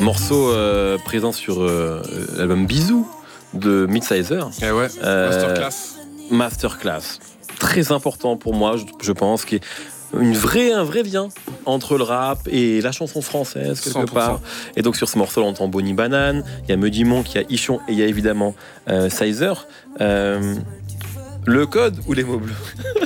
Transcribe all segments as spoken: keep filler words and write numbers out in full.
Morceau euh, présent sur euh, l'album Bisous de Midsizer. Eh ouais, Euh, masterclass. Masterclass. Très important pour moi, je, je pense, qui est une vraie, un vrai lien entre le rap et la chanson française, quelque cent pour cent. part. Et donc sur ce morceau, on entend Bonnie Banane, il y a Meudimont, il y a Ichon et il y a évidemment euh, Sizer. Euh, le code ou les mots bleus?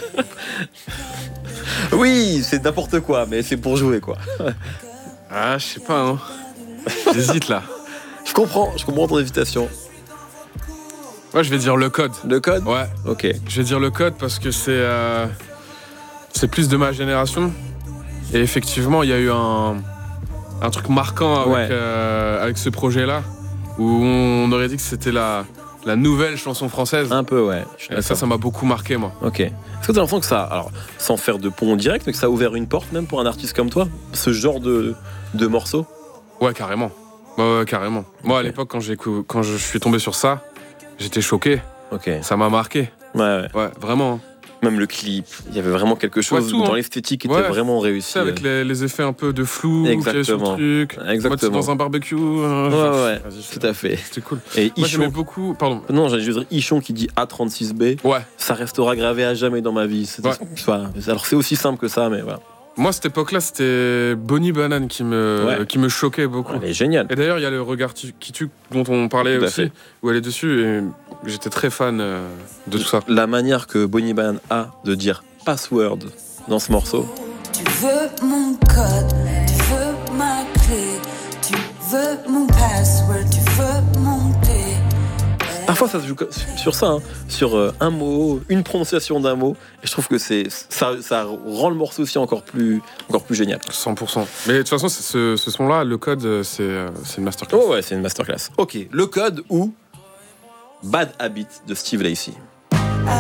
Oui, c'est n'importe quoi, mais c'est pour jouer, quoi. Ah, je sais pas, hein. J'hésite là. Je comprends, je comprends ton hésitation. Moi, je vais dire le code. Le code? Ouais. Ok. Je vais dire le code parce que c'est euh, c'est plus de ma génération. Et effectivement, il y a eu un, un truc marquant avec, Ouais. euh, avec ce projet-là, où on aurait dit que c'était la, la nouvelle chanson française. Un peu, ouais. Je suis Et ça, d'accord. ça m'a beaucoup marqué, moi. Ok. Est-ce que tu as l'impression que ça, alors, sans faire de pont direct, mais que ça a ouvert une porte même pour un artiste comme toi, ce genre de, de morceau? Ouais, carrément. Ouais, ouais, carrément. Moi, à Ok. l'époque, quand, j'ai, cou- quand je suis tombé sur ça, j'étais choqué. Ok. Ça m'a marqué. Ouais, ouais. Ouais, vraiment. Même le clip, il y avait vraiment quelque chose Ouais, tout, dans hein. l'esthétique qui était Ouais. vraiment Tu réussi. sais, avec les, les effets un peu de flou, qu'il y avait sur le Exactement. truc. Moi, Exactement. c'est dans un barbecue. euh, Ouais, ouais, vas-y, je- tout à fait. C'était cool. Et Moi, j'aimais Ichon, beaucoup. Pardon. non, j'allais juste dire Ichon qui dit A trente-six B, Ouais. ça restera gravé à jamais dans ma vie. C'est, Ouais. voilà. Alors c'est aussi simple que ça, mais voilà. Moi, cette époque-là, c'était Bonnie Banane qui me, Ouais. qui me choquait beaucoup. Elle est géniale. Et d'ailleurs, il y a le regard tu- qui tue dont on parlait Tout à aussi, fait. où elle est dessus. Et j'étais très fan euh, de tout ça. La manière que Bonnie Banane a de dire password dans ce morceau. Tu veux mon code, tu veux ma clé, tu veux mon password, tu veux monter. Parfois ça se joue sur ça, hein, sur euh, un mot, une prononciation d'un mot. Et je trouve que c'est, ça, ça rend le morceau aussi encore plus, encore plus génial. cent pour cent. Mais de toute façon, c'est ce, ce son-là, le code, euh, c'est, euh, c'est une masterclass. Oh ouais, c'est une masterclass. Ok, le code ou Bad Habit de Steve Lacy.